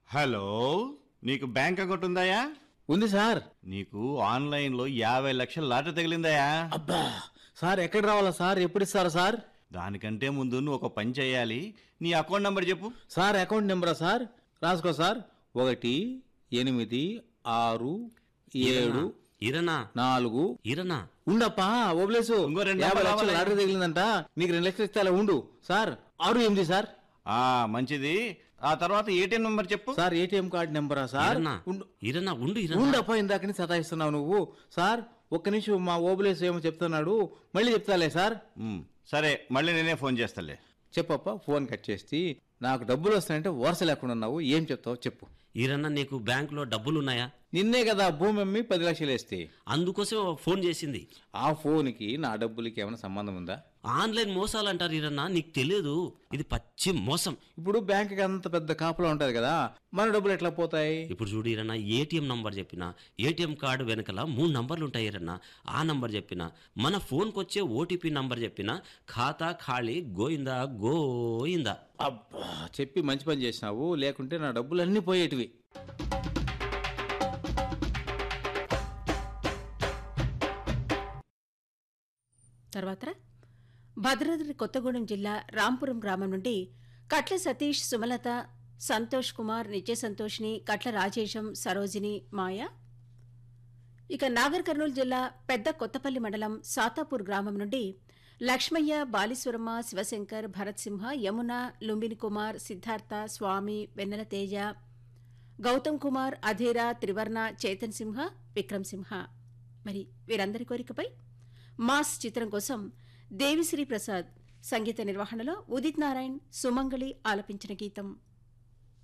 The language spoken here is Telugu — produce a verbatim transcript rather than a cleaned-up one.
హలో, నీకు బ్యాంక్ అకౌంట్ ఉందాయా? ఉంది సార్. నీకు ఆన్లైన్లో యాభై లక్షల లాటరీ తగిలిందాయా? అబ్బా సార్, ఎక్కడ రావాలా సార్? ఎప్పుడు ఇస్తారా సార్? దానికంటే ముందు నువ్వు ఒక పని చేయాలి. నీ అకౌంట్ నంబర్ చెప్పు. Sir account నెంబరా sir? రాసుకో సార్. ఒకటి ఎనిమిది ఆరు ఏడు ఇరనా నాలుగు ఇరనా ఉండప్పా ఓబ్లేసు. ఇంకో రెండు యాభై నెంబర్లు లక్షలు రావాలి. లాటరీ తగిలిందంట. నీకు రెండు లక్షలు ఇస్తే అలా ఉండు సార్. ఆరు ఎనిమిది సార్. ఆ మంచిది. ఆ తర్వాత ఏటీఎం నంబర్ చెప్పు. Sir ATM card నెంబరా sir? ఇరనా ఉండు ఇరనా ఉండు ఇరనా ఉండప్పా, ఇందాకని సతాయిస్తున్నావు నువ్వు. సార్ ఒక్క నిమిషం, మా ఓబులేసు ఏమో చెప్తున్నాడు, మళ్ళీ చెప్తాలే సార్. ఉమ్, సరే, మళ్ళీ నేనే ఫోన్ చేస్తాలే. చెప్పప్ప. ఫోన్ కట్ చేసి, నాకు డబ్బులు వస్తాయంటే వరుస లేకుండా ఉన్నావు, ఏం చెప్తావు చెప్పు. ఇరన్నా నీకు బ్యాంకులో డబ్బులున్నాయా? నిన్నే కదా భూమి అమ్మి పది లక్షలు వేస్తే. అందుకోసం ఫోన్ చేసింది. ఆ ఫోన్కి నా డబ్బులకి ఏమైనా సంబంధం ఉందా? ఆన్లైన్ మోసాలు అంటారు ఇరన్నా, నీకు తెలియదు. ఇది పచ్చి మోసం. ఇప్పుడు బ్యాంక్కి అంత పెద్ద కాపులా ఉంటది కదా, మన డబ్బులు ఎట్లా పోతాయి? ఇప్పుడు చూడు ఇరన్నా, ఏటీఎం నంబర్ చెప్పిన, ఏటీఎం కార్డు వెనకల మూడు నంబర్లు ఉంటాయి ఇరన్నా. ఆ నంబర్ చెప్పిన, మన ఫోన్కి వచ్చే ఓటీపీ నంబర్ చెప్పిన, ఖాతా ఖాళీ గోయిందా గోయిందా. అబ్బా, చెప్పి మంచి పని చేసినావు, లేకుంటే నా డబ్బులు అన్నీ పోయేటివి. తర్వాత భద్రాద్రి కొత్తగూడెం జిల్లా రాంపురం గ్రామం నుండి కట్ల సతీష్, సుమలత, సంతోష్ కుమార్, నిత్య సంతోష్ని, కట్ల రాజేశం, సరోజిని, మాయ. ఇక నాగర్ కర్నూలు జిల్లా పెద్ద కొత్తపల్లి మండలం సాతాపూర్ గ్రామం నుండి లక్ష్మయ్య, బాలీశ్వరమ్మ, శివశంకర్, భరత్ సింహ, యమున, లుంబిని కుమార్, సిద్ధార్థ, స్వామి, వెన్నెల తేజ, గౌతమ్ కుమార్, అధీర, త్రివర్ణ, చేతన్ సింహ, విక్రమ్ సింహ. మరి వీరందరి కోరికపై మాస్ చిత్రం కోసం దేవిశ్రీ ప్రసాద్ సంగీత నిర్వహణలో ఉదిత్ నారాయణ్, సుమంగళి ఆలపించిన గీతం.